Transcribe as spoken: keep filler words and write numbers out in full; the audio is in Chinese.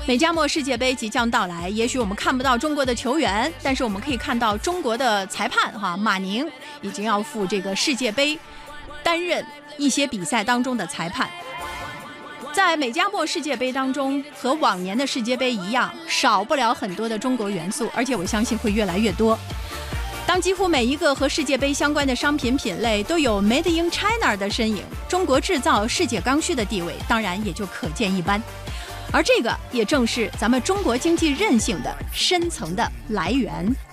美加墨世界杯即将到来，也许我们看不到中国的球员，但是我们可以看到中国的裁判哈，马宁已经要赴这个世界杯担任一些比赛当中的裁判。在美加墨世界杯当中，和往年的世界杯一样，少不了很多的中国元素，而且我相信会越来越多。当几乎每一个和世界杯相关的商品品类都有 Made in China 的身影，中国制造世界刚需的地位当然也就可见一斑。而这个也正是咱们中国经济韧性的深层的来源。